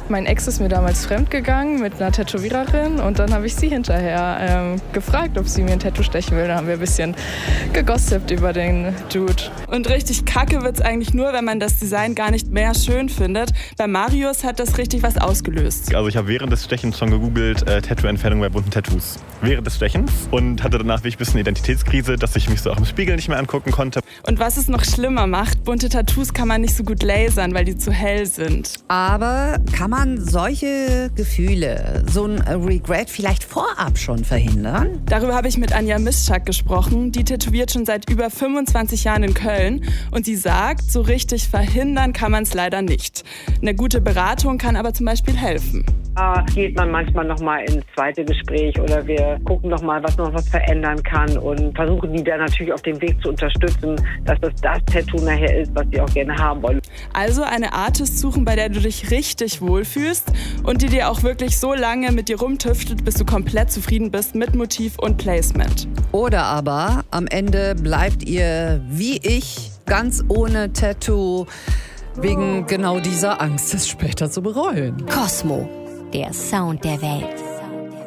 Mein Ex ist mir damals fremdgegangen mit einer Tätowiererin und dann habe ich sie hinterher gefragt, ob sie mir ein Tattoo stechen will. Da haben wir ein bisschen gegossipt über den Dude. Und richtig kacke wird's eigentlich nur, wenn man das Design gar nicht mehr schön findet. Bei Marius hat das richtig was ausgelöst. Also ich habe während des Stechens schon gegoogelt, Tattoo-Entfernung bei bunten Tattoos. Während des Stechens und hatte danach wirklich ein bisschen Identitätskrise, dass ich mich so auch im Spiegel nicht mehr angucken konnte. Und was es noch schlimmer macht, bunte Tattoos kann man nicht so gut lasern, weil die zu hell sind. Aber kann man solche Gefühle, so ein Regret vielleicht vorab schon verhindern? Darüber habe ich mit Anja Mischak gesprochen. Die tätowiert schon seit über 25 Jahren in Köln. Und sie sagt, so richtig verhindern kann man es leider nicht. Eine gute Beratung kann aber zum Beispiel helfen. Da geht man manchmal nochmal ins zweite Gespräch oder wir gucken nochmal, was noch was verändern kann und versuchen die dann natürlich auf dem Weg zu unterstützen, dass das Tattoo nachher ist, was sie auch gerne haben wollen. Also eine Artist suchen, bei der du dich richtig wohlfühlst und die dir auch wirklich so lange mit dir rumtüftelt, bis du komplett zufrieden bist mit Motiv und Placement. Oder aber am Ende bleibt ihr, wie ich, ganz ohne Tattoo, wegen genau dieser Angst, es später zu bereuen. Cosmo, der Sound der Welt.